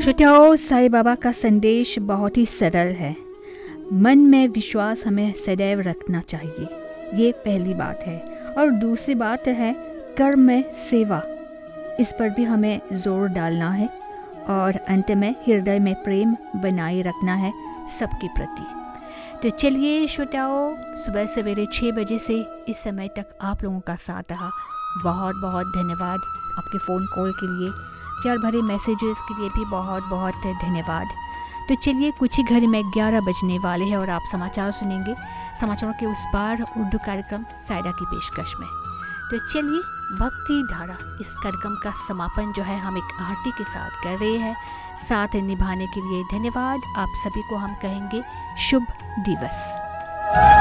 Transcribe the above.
श्रोताओं, साईं बाबा का संदेश बहुत ही सरल है। मन में विश्वास हमें सदैव रखना चाहिए, ये पहली बात है। और दूसरी बात है कर्म में सेवा, इस पर भी हमें जोर डालना है। और अंत में हृदय में प्रेम बनाए रखना है सबके प्रति। तो चलिए श्रोताओं, सुबह सवेरे 6 बजे से इस समय तक आप लोगों का साथ रहा। बहुत बहुत धन्यवाद आपके फ़ोन कॉल के लिए, प्यार भरे मैसेजेस के लिए भी बहुत बहुत धन्यवाद। तो चलिए, कुछ ही घड़ी में 11 बजने वाले हैं और आप समाचार सुनेंगे। समाचारों के उस पार उर्दू कार्यक्रम सायरा की पेशकश में। तो चलिए, भक्ति धारा इस कार्यक्रम का समापन जो है हम एक आरती के साथ कर रहे हैं। साथ निभाने के लिए धन्यवाद। आप सभी को हम कहेंगे शुभ दिवस।